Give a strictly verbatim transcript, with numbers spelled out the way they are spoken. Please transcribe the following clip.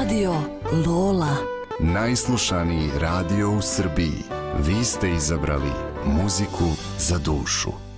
Radio Lola. Najslušaniji radio u Srbiji. Vi ste izabrali muziku za dušu.